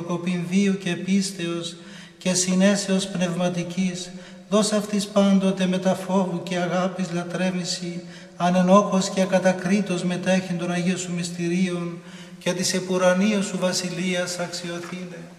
προκοπήν βίου και πίστεως και συνέσεως πνευματικής, δώσ' αυτής πάντοτε μετά φόβου και αγάπης λατρεύηση, ανενόχος και ακατακρίτως μετέχει των Αγίων Σου μυστηρίων και της επουρανίου Σου βασιλείας αξιοθήνε.